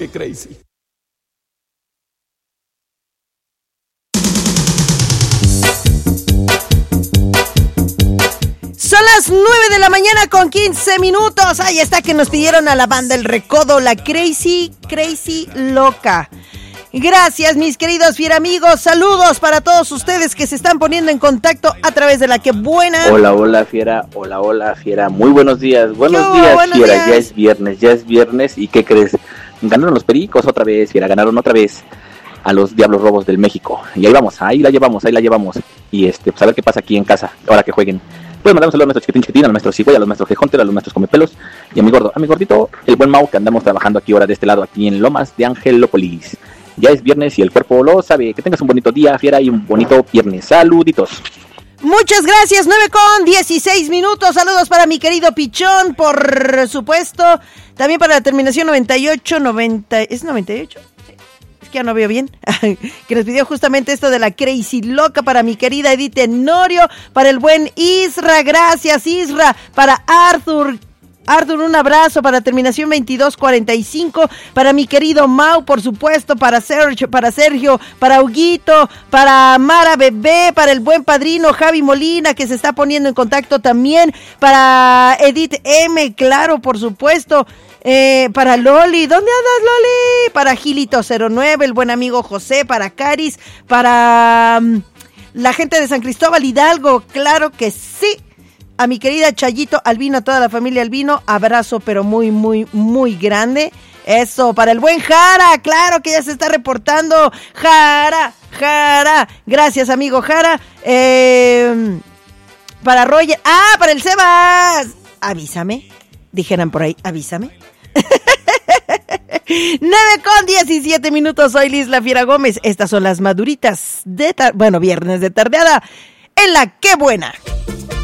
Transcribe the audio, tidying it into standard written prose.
qué crazy. Son las 9 de la mañana con 15 minutos. Ahí está que nos pidieron a la banda El Recodo, la Crazy Loca. Gracias, mis queridos fiera amigos. Saludos para todos ustedes que se están poniendo en contacto a través de la que buena. Hola, fiera. Hola, fiera. Muy buenos días. Buenos días, fiera. Ya es viernes. ¿Y qué crees? Ganaron los Pericos otra vez, fiera. Ganaron otra vez a los Diablos Rojos del México. Y ahí la llevamos. Y pues a ver qué pasa aquí en casa, ahora que jueguen. Pues mandamos saludos a nuestro chiquitín, a nuestro cigüeña, a los nuestros G-Hunter, a los nuestros Comepelos y a mi gordito, el buen Mau, que andamos trabajando aquí ahora de este lado, aquí en Lomas de Angelópolis. Ya es viernes y el cuerpo lo sabe. Que tengas un bonito día, fiera, y un bonito viernes. Saluditos. Muchas gracias, 9:16 minutos. Saludos para mi querido Pichón, por supuesto. También para la terminación 90. ¿Es 98? Es que ya no veo bien. Que nos pidió justamente esto de la Crazy Loca para mi querida Edith Tenorio, para el buen Isra. Gracias, Isra. Para Arthur, un abrazo. Para terminación 2245, para mi querido Mau, por supuesto, para Sergio, para Huguito, para Mara Bebé, para el buen padrino Javi Molina, que se está poniendo en contacto también, para Edith M, claro, por supuesto, para Loli, ¿dónde andas, Loli? Para Gilito 09, el buen amigo José, para Caris, para la gente de San Cristóbal Hidalgo, claro que sí. A mi querida Chayito Albino, a toda la familia Albino, abrazo pero muy, muy, muy grande. Eso, para el buen Jara, claro que ya se está reportando. Jara, gracias amigo Jara. Para Roger, para el Sebas. Avísame, dijeran por ahí, avísame. 9:17 minutos, soy Liz La Fiera Gómez. Estas son las maduritas de viernes de tardeada en la que buena.